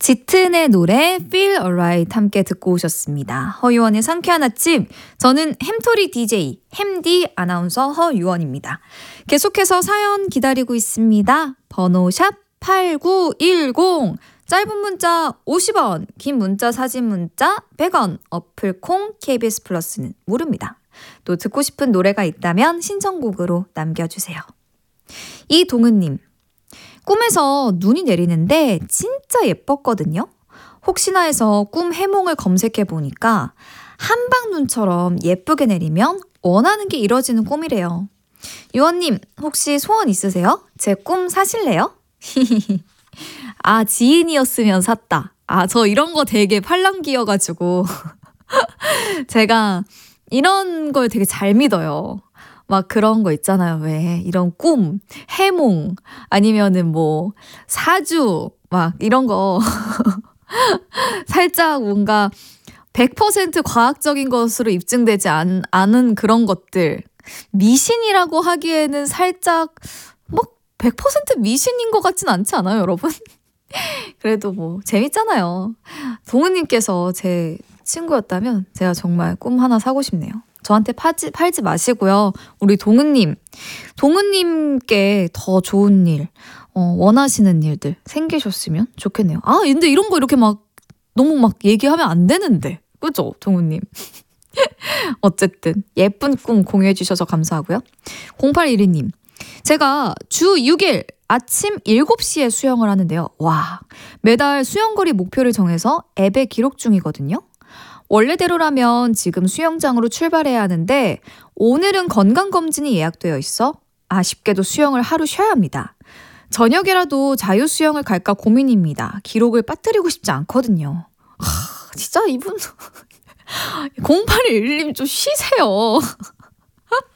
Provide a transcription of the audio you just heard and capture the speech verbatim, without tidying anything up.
짙은의 노래 Feel Alright 함께 듣고 오셨습니다. 허유원의 상쾌한 아침, 저는 햄토리 디제이, 햄디 아나운서 허유원입니다. 계속해서 사연 기다리고 있습니다. 번호 샵 팔구일공, 짧은 문자 오십 원, 긴 문자 사진 문자 백 원, 어플 콩 케이비에스 플러스는 무료입니다. 또 듣고 싶은 노래가 있다면 신청곡으로 남겨주세요. 이동은님, 꿈에서 눈이 내리는데 진짜 예뻤거든요. 혹시나 해서 꿈 해몽을 검색해 보니까 한방눈처럼 예쁘게 내리면 원하는 게 이뤄지는 꿈이래요. 유원님, 혹시 소원 있으세요? 제 꿈 사실래요? 아, 지인이었으면 샀다. 아, 저 이런 거 되게 팔랑귀여가지고 제가 이런 걸 되게 잘 믿어요. 막 그런 거 있잖아요. 왜 이런 꿈, 해몽, 아니면은 뭐 사주 막 이런 거 살짝 뭔가 백 퍼센트 과학적인 것으로 입증되지 않, 않은 그런 것들, 미신이라고 하기에는 살짝 뭐 백 퍼센트 미신인 것 같진 않지 않아요, 여러분? 그래도 뭐 재밌잖아요. 동은님께서 제 친구였다면 제가 정말 꿈 하나 사고 싶네요. 저한테 팔지, 팔지 마시고요. 우리 동은님, 동은님께 더 좋은 일, 어, 원하시는 일들 생기셨으면 좋겠네요. 아, 근데 이런 거 이렇게 막 너무 막 얘기하면 안 되는데. 그죠, 동은님? 어쨌든 예쁜 꿈 공유해 주셔서 감사하고요. 공팔일이님, 제가 주 육 일 아침 일곱 시에 수영을 하는데요. 와, 매달 수영거리 목표를 정해서 앱에 기록 중이거든요. 원래대로라면 지금 수영장으로 출발해야 하는데 오늘은 건강검진이 예약되어 있어 아쉽게도 수영을 하루 쉬어야 합니다. 저녁에라도 자유수영을 갈까 고민입니다. 기록을 빠뜨리고 싶지 않거든요. 하, 진짜 이분 공팔일님 좀 쉬세요.